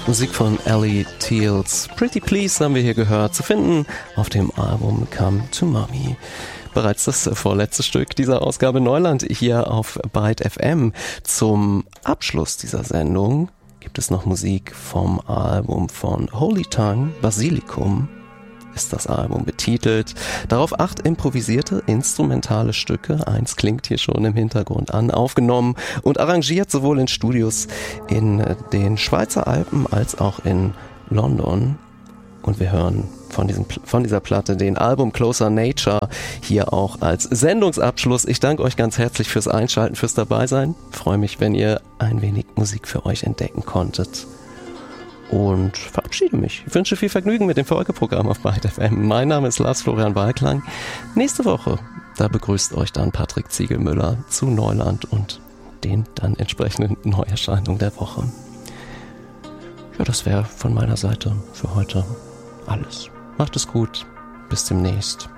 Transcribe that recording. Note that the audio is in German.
Musik von Ellie Teals. Pretty Please haben wir hier gehört, zu finden auf dem Album Come to Mommy. Bereits das vorletzte Stück dieser Ausgabe Neuland hier auf Byte FM. Zum Abschluss dieser Sendung gibt es noch Musik vom Album von Holy Tongue, Basilikum ist das Album betitelt. Darauf 8 improvisierte instrumentale Stücke, eins klingt hier schon im Hintergrund an, aufgenommen und arrangiert sowohl in Studios in den Schweizer Alpen als auch in London. Und wir hören von dieser Platte den Album Closer Nature hier auch als Sendungsabschluss. Ich danke euch ganz herzlich fürs Einschalten, fürs Dabeisein. Freue mich, wenn ihr ein wenig Musik für euch entdecken konntet. Und verabschiede mich. Ich wünsche viel Vergnügen mit dem Folgeprogramm auf Byte FM. Mein Name ist Lars Florian Balklang. Nächste Woche, da begrüßt euch dann Patrick Ziegelmüller zu Neuland und den dann entsprechenden Neuerscheinungen der Woche. Ja, das wäre von meiner Seite für heute alles. Macht es gut. Bis demnächst.